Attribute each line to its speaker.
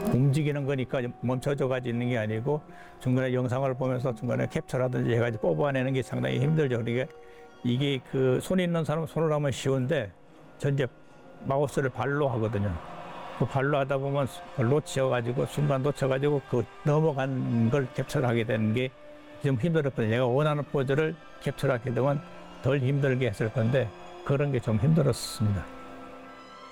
Speaker 1: 움직이는 거니까 멈춰져 가지고 있는 게 아니고 중간에 영상을 보면서 중간에 캡처라든지 해가지고 뽑아내는 게 상당히 힘들죠. 이게 그 손 있는 사람은 손으로 하면 쉬운데 전 이제 마우스를 발로 하거든요. 그 발로 하다 보면 놓쳐가지고 순간 놓쳐가지고 그 넘어간 걸 캡처를 하게 되는 게 좀 힘들었거든요. 내가 원하는 포즈를 캡처하게 되면 덜 힘들게 했을 건데 그런 게 좀 힘들었습니다.